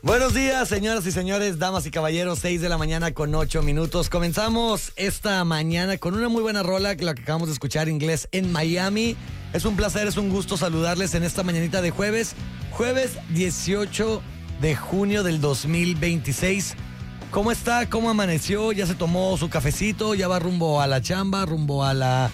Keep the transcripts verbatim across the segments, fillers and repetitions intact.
Buenos días, señoras y señores, damas y caballeros, seis de la mañana con ocho minutos. Comenzamos esta mañana con una muy buena rola, que la que acabamos de escuchar, Inglés en Miami. Es un placer, es un gusto saludarles en esta mañanita de jueves, jueves dieciocho de junio del dos mil veintiséis. ¿Cómo está? ¿Cómo amaneció? ¿Ya se tomó su cafecito? ¿Ya va rumbo a la chamba, rumbo a la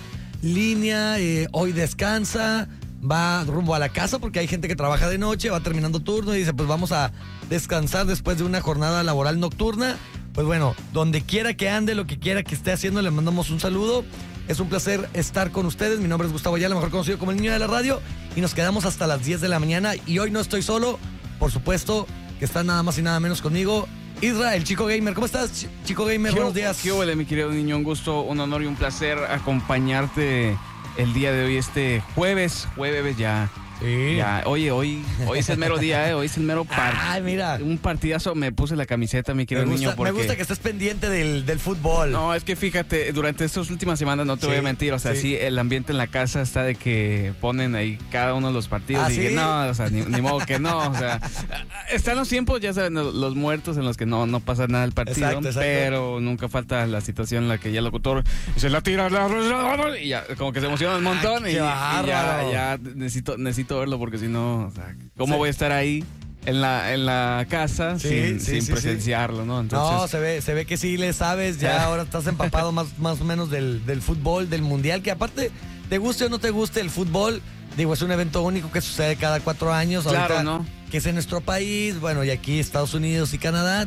línea? Eh, ¿Hoy descansa? ¿Va rumbo a la casa? Porque hay gente que trabaja de noche, va terminando turno y dice, pues vamos a descansar después de una jornada laboral nocturna. Pues bueno, donde quiera que ande, lo que quiera que esté haciendo, le mandamos un saludo. Es un placer estar con ustedes. Mi nombre es Gustavo Ayala, mejor conocido como el niño de la radio, y nos quedamos hasta las diez de la mañana. Y hoy no estoy solo, por supuesto, que está nada más y nada menos conmigo Isra, el Chico Gamer. ¿Cómo estás, Chico Gamer? Buenos días. ¿Qué huele, mi querido niño? Un gusto, un honor y un placer acompañarte el día de hoy, este jueves, jueves ya. Sí. Ya, oye, hoy, hoy es el mero día, ¿eh? Hoy es el mero par. Ay, mira. Un partidazo, me puse la camiseta, mi querido me gusta, niño. Porque... Me gusta que estés pendiente del, del fútbol. No, es que fíjate, durante estas últimas semanas, no te Sí, voy a mentir, o sea, sí. sí, el ambiente en la casa está de que ponen ahí cada uno de los partidos. ¿Ah, y sí? que no, o sea, ni, ni modo que no, o sea, están los tiempos, ya saben, los muertos en los que no, no pasa nada el partido, Exacto, exacto. pero nunca falta la situación en la que ya el locutor se la tira y ya, como que se emociona un montón. Ay, y, qué y bárbaro. ya, ya necesito, necesito verlo porque si no, o sea, ¿cómo sí. voy a estar ahí en la, en la casa Sí, sin, sí, sin sí, presenciarlo, sí. ¿no? Entonces, no, se ve, se ve que sí le sabes, ya ahora estás empapado más, más o menos del, del fútbol, del mundial, que aparte, te guste o no te guste el fútbol, digo, es un evento único que sucede cada cuatro años. Claro, ahorita, ¿no? Que es en nuestro país, bueno, y aquí Estados Unidos y Canadá,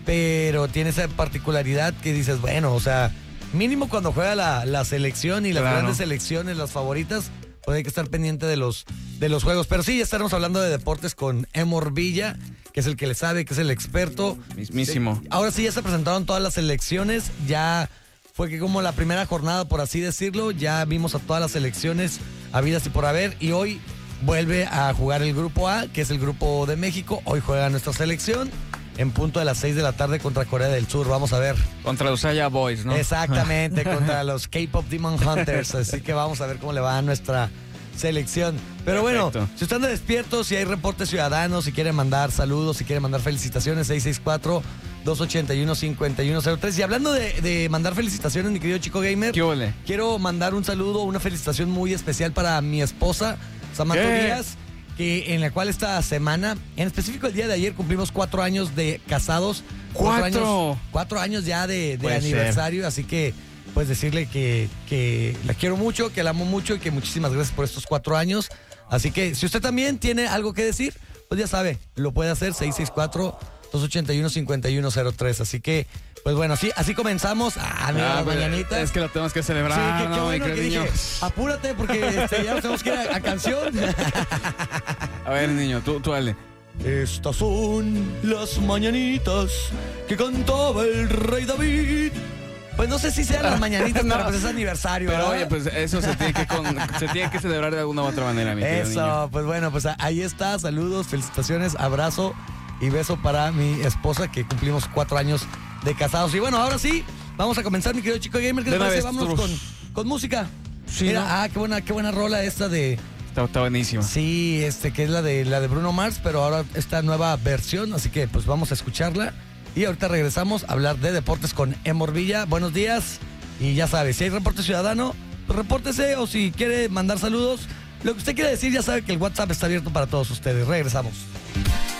pero tiene esa particularidad que dices, bueno, o sea, mínimo cuando juega la, la selección y las Claro. grandes selecciones, las favoritas, pues hay que estar pendiente de los, de los juegos. Pero sí, ya estaremos hablando de deportes con Emor Villa, que es el que le sabe, que es el experto. Mismísimo. Sí, ahora sí, ya se presentaron todas las selecciones, ya fue que como la primera jornada, por así decirlo, ya vimos a todas las selecciones habidas y por haber, y hoy vuelve a jugar el grupo A, que es el grupo de México. Hoy juega nuestra selección en punto de las seis de la tarde contra Corea del Sur. Vamos a ver. Contra los Usaya Boys, ¿no? Exactamente, contra los K-Pop Demon Hunters. Así que vamos a ver cómo le va a nuestra selección. Pero bueno, Perfecto. si están despiertos, si hay reportes ciudadanos, si quieren mandar saludos, si quieren mandar felicitaciones, seis seis cuatro, dos ocho uno, cinco uno cero tres. Y hablando de, de mandar felicitaciones, mi querido Chico Gamer, ¿Qué ole? quiero mandar un saludo, una felicitación muy especial para mi esposa, Samantha ¿Qué? Díaz, que en la cual esta semana, en específico el día de ayer, cumplimos cuatro años de casados. ¡Cuatro! Años, cuatro años ya de, de Puede aniversario, ser. Así que pues decirle que, que la quiero mucho, que la amo mucho y que muchísimas gracias por estos cuatro años. Así que si usted también tiene algo que decir, pues ya sabe, lo puede hacer, seis seis cuatro, dos ocho uno, cinco uno cero tres. Así que, pues bueno, así, así comenzamos. Ah, mira, Ah, las pues, mañanitas. es que lo tenemos que Sí, celebrar, que, qué ¿no? bueno mi que querido dije, niño? apúrate porque este, ya nos tenemos que ir a, a canción. A ver, niño, tú, tú dale. Estas son las mañanitas que cantaba el rey David. Pues no sé si sean las mañanitas, No. pero pues es aniversario. Pero ¿verdad? oye, pues eso se tiene que, con- se tiene que celebrar de alguna u otra manera, mi querido Eso, niño. pues bueno, pues ahí está. Saludos, felicitaciones, abrazo y beso para mi esposa, que cumplimos cuatro años de casados. Y bueno, ahora sí, vamos a comenzar, mi querido Chico Gamer. ¿Qué te De una parece? vez, Vámonos trus. con, con música. Sí, Mira, ¿no? ah, qué buena, qué buena rola esta de. Está, está buenísimo. Sí, este, que es la de la de Bruno Mars, pero ahora esta nueva versión, así que pues vamos a escucharla. Y ahorita regresamos a hablar de deportes con Emor Villa. Buenos días. Y ya sabes, si hay reporte ciudadano, pues repórtese, o si quiere mandar saludos, lo que usted quiera decir, ya sabe que el WhatsApp está abierto para todos ustedes. Regresamos.